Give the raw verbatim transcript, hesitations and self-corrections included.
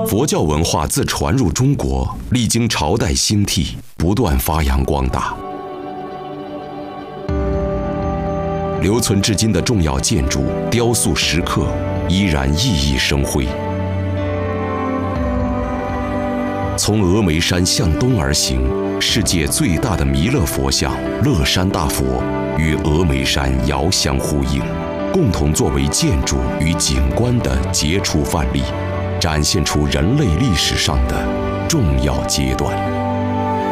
佛教文化自传入中国，历经朝代兴替，不断发扬光大。留存至今的重要建筑、雕塑、石刻依然熠熠生辉。从峨眉山向东而行，世界最大的弥勒佛像乐山大佛与峨眉山遥相呼应，共同作为建筑与景观的杰出范例，展现出人类历史上的重要阶段。